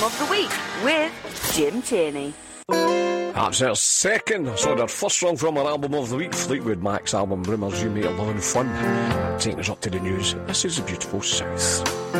Album of the Week with Jim Tierney. That's our second, our first song from our Album of the Week, Fleetwood Mac's album Rumours You Made a Loving Fun. Taking us up to the news, this is the beautiful South.